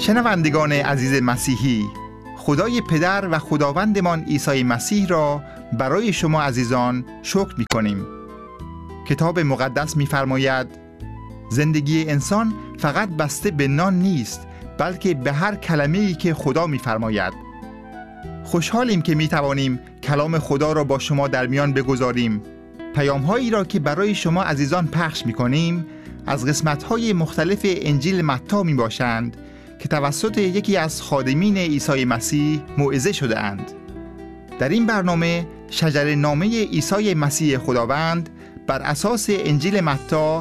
شنوندگان عزیز مسیحی، خدای پدر و خداوندمان عیسی مسیح را برای شما عزیزان شکر می‌کنیم. کتاب مقدس می‌فرماید زندگی انسان فقط بسته به نان نیست، بلکه به هر کلمه‌ای که خدا می‌فرماید. خوشحالیم که می‌توانیم کلام خدا را با شما در میان بگذاریم. پیام‌هایی را که برای شما عزیزان پخش می‌کنیم از قسمت‌های مختلف انجیل متی میباشند که توسط یکی از خادمین عیسی مسیح موعظه شده اند. در این برنامه شجره نامه عیسی مسیح خداوند بر اساس انجیل متی